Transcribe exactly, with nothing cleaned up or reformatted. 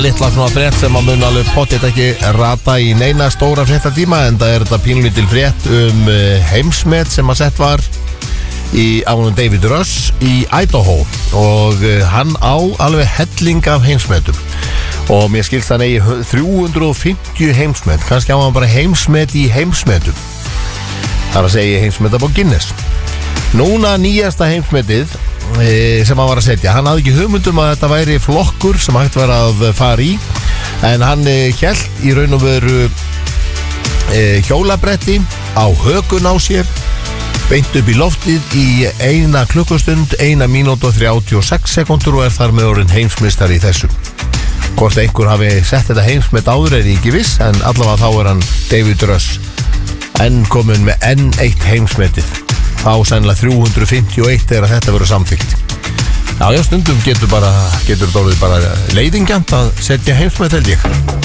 litla svona frétt sem að mun alveg potið ekki rata í neina stóra fréttatíma, en það er þetta pínlítil frétt um heimsmet sem að sett var í ánum David Russ í Idaho, og hann á alveg helling af heimsmetum, og mér skilst hann eigi þrjú hundruð og fimmtíu heimsmet. Kannski á hann bara heimsmet í heimsmetum, þar að segja heimsmet á Guinness. Núna nýjasta heimsmetið sem hann var að setja, hann hafði ekki hugmyndum að þetta væri flokkur sem hægt var að fara í, en hann hélt í raun og veru hjólabretti á hökun á sér, beint upp í loftið í eina klukkustund, eina mínútu og þrjátíu og sex sekúndur, og er þar með orðin heimsmeistari í þessu. Hvort einhver hafi sett þetta heimsmet áður er ég ekki viss, en allavega þá er hann David Russ enn komin með enn eitt heimsmetið. Þá sennilega þrjú hundruð fimmtíu og eitt þegar þetta verður samþykkt. Já, já, stundum getur bara, getur þetta orðið bara leiðingjant að setja heimsmet, held ég.